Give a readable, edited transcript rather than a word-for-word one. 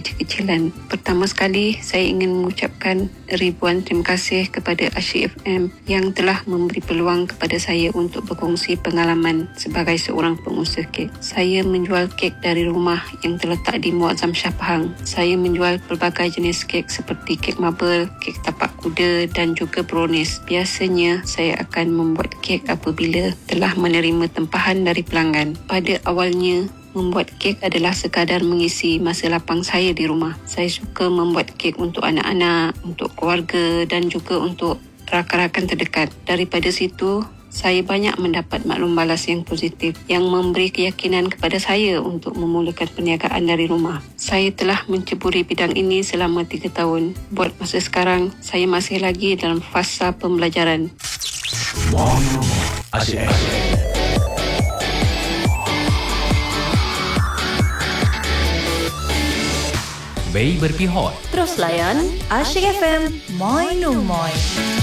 kecil-kecilan. Pertama sekali, saya ingin mengucapkan ribuan terima kasih kepada Asyik FM yang telah memberi peluang kepada saya untuk berkongsi pengalaman sebagai seorang pengusaha kek. Saya menjual kek dari rumah yang terletak di Muazzam Shah Pahang. Saya menjual pelbagai jenis kek seperti kek marble, kek tapak kuda dan juga brownies. Biasanya saya akan membuat kek apabila telah menerima tempahan dari pelanggan. Pada awalnya, membuat kek adalah sekadar mengisi masa lapang saya di rumah. Saya suka membuat kek untuk anak-anak, untuk keluarga dan juga untuk rakan-rakan terdekat. Daripada situ, saya banyak mendapat maklum balas yang positif yang memberi keyakinan kepada saya untuk memulakan perniagaan dari rumah. Saya telah menceburi bidang ini selama 3 tahun. Buat masa sekarang, saya masih lagi dalam fasa pembelajaran. Bei berpihak. Terus layan Asyik FM Moi Nu Moi.